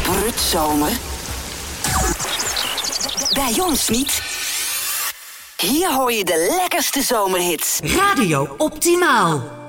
Prutzomer? Bij ons niet. Hier hoor je de lekkerste zomerhits. Radio Optimaal.